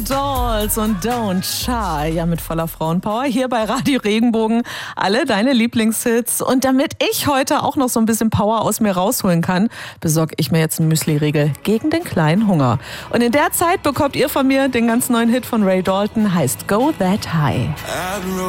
Dolls und Don't Shy, ja, mit voller Frauenpower hier bei Radio Regenbogen. Alle deine Lieblingshits. Und damit ich heute auch noch so ein bisschen Power aus mir rausholen kann, besorge ich mir jetzt einen Müsli-Riegel gegen den kleinen Hunger. Und in der Zeit bekommt ihr von mir den ganz neuen Hit von Ray Dalton, heißt Go That High.